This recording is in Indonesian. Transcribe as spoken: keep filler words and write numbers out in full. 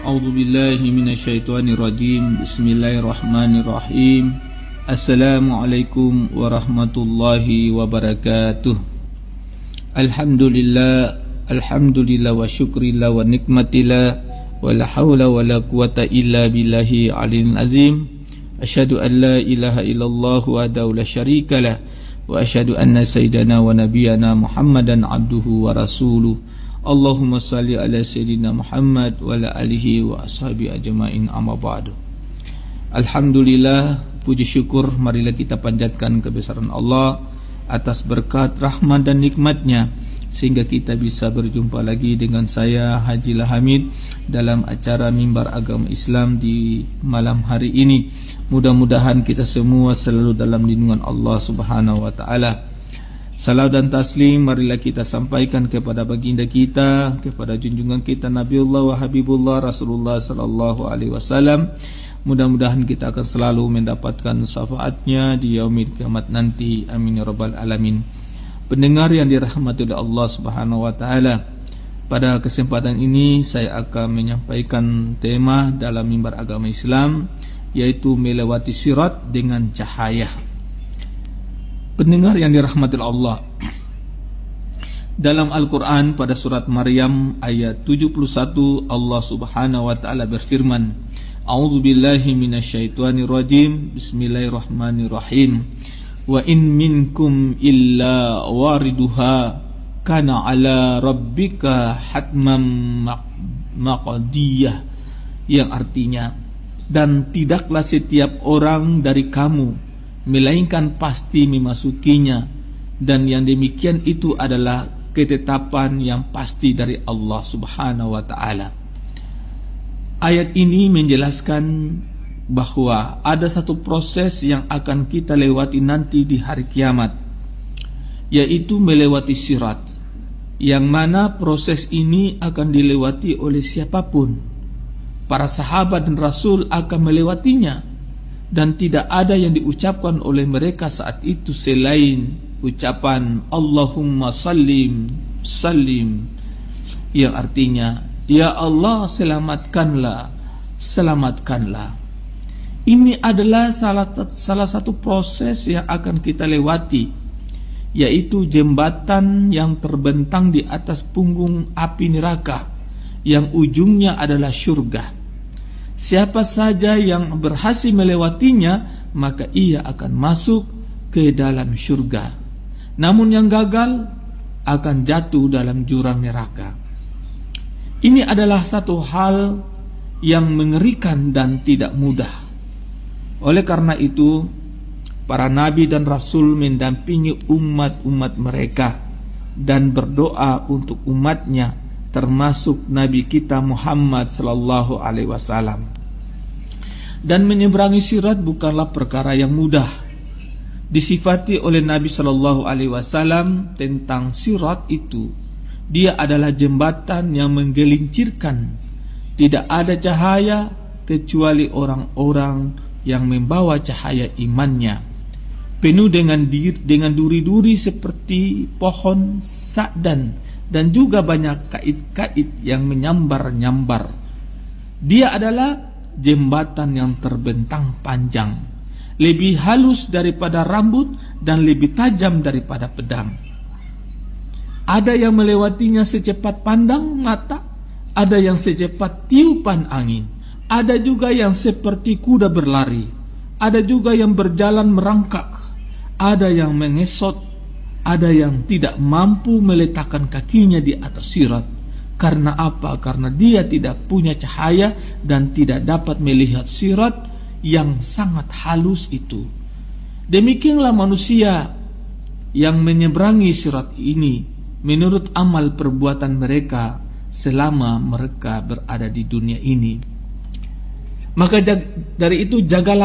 A'udzu billahi minasyaitonir rajim. Bismillahirrahmanirrahim. Assalamualaikum warahmatullahi wabarakatuh. Alhamdulillah, alhamdulillah wa syukrillah wa nikmatillah wa la haula wa la quwata illa billahi aliyil azim. Asyhadu an la ilaha illallah wahdahu la syarikalah wa asyhadu anna sayyidana wa nabiyyana Muhammadan abduhu wa rasuluh. Allahumma salli ala sayyidina Muhammad wa ala alihi wa ashabi ajma'in, amma ba'du. Alhamdulillah, puji syukur marilah kita panjatkan kebesaran Allah atas berkat, rahmat dan nikmatnya sehingga kita bisa berjumpa lagi dengan saya Haji Lahamid dalam acara Mimbar Agama Islam di malam hari ini. Mudah-mudahan kita semua selalu dalam lindungan Allah Subhanahu wa taala. Salam dan taslim marilah kita sampaikan kepada baginda kita, kepada junjungan kita Nabiullah wa Habibullah Rasulullah sallallahu alaihi wasallam. Mudah-mudahan kita akan selalu mendapatkan syafaatnya di yaumil kiamat nanti. Amin ya rabbal alamin. Pendengar yang dirahmati oleh Allah Subhanahu wa taala, pada kesempatan ini saya akan menyampaikan tema dalam Mimbar Agama Islam, yaitu melewati sirat dengan cahaya. Pendengar yang dirahmati Allah, dalam Al-Quran pada surat Maryam ayat tujuh puluh satu Allah Subhanahu wa ta'ala berfirman, A'udzu billahi minasyaitonir rajim. Bismillahirrahmanirrahim. Wa in minkum illa wariduha kana ala rabbika hatman maqdiyah, yang artinya, dan tidaklah setiap orang dari kamu melainkan pasti memasukinya, dan yang demikian itu adalah ketetapan yang pasti dari Allah Subhanahu wa ta'ala. Ayat ini menjelaskan bahwa ada satu proses yang akan kita lewati nanti di hari kiamat, yaitu melewati sirat, yang mana proses ini akan dilewati oleh siapapun. Para sahabat dan Rasul akan melewatinya, dan tidak ada yang diucapkan oleh mereka saat itu selain ucapan Allahumma sallim sallim, yang artinya, ya Allah selamatkanlah, selamatkanlah. Ini adalah salah, salah satu proses yang akan kita lewati, yaitu jembatan yang terbentang di atas punggung api neraka, yang ujungnya adalah surga. Siapa saja yang berhasil melewatinya, maka ia akan masuk ke dalam surga. Namun yang gagal akan jatuh dalam jurang neraka. Ini adalah satu hal yang mengerikan dan tidak mudah. Oleh karena itu, para nabi dan rasul mendampingi umat-umat mereka dan berdoa untuk umatnya, termasuk Nabi kita Muhammad sallallahu alaihi wasallam. Dan menyeberangi sirat bukanlah perkara yang mudah. Disifati oleh Nabi sallallahu alaihi wasallam tentang sirat itu, dia adalah jembatan yang menggelincirkan. Tidak ada cahaya kecuali orang-orang yang membawa cahaya imannya, penuh dengan dir, dengan duri-duri seperti pohon sa'dan, dan juga banyak kait-kait yang menyambar-nyambar. Dia adalah jembatan yang terbentang panjang, lebih halus daripada rambut dan lebih tajam daripada pedang. Ada yang melewatinya secepat pandang mata, ada yang secepat tiupan angin, ada juga yang seperti kuda berlari, ada juga yang berjalan merangkak, ada yang mengesot, ada yang tidak mampu meletakkan kakinya di atas sirat. Karena apa? Karena dia tidak punya cahaya dan tidak dapat melihat sirat yang sangat halus itu. Demikianlah manusia yang menyeberangi sirat ini menurut amal perbuatan mereka selama mereka berada di dunia ini. Maka dari itu jagalah